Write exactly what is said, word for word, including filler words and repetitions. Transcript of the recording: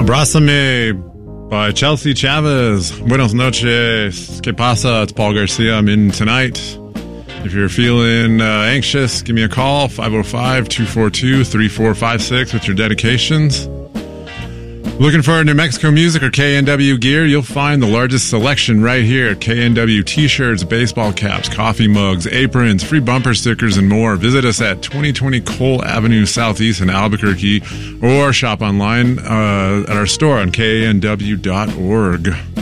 Abrázame by Chelsea Chavez. Buenos noches. ¿Qué pasa? It's Paul Garcia. I'm in tonight. If you're feeling uh, anxious, give me a call, five oh five, two four two, three four five six with your dedications. Looking for New Mexico music or K N W gear? You'll find the largest selection right here. K N W t-shirts, baseball caps, coffee mugs, aprons, free bumper stickers, and more. Visit us at twenty twenty Cole Avenue Southeast in Albuquerque or shop online uh, at our store on K N W dot org.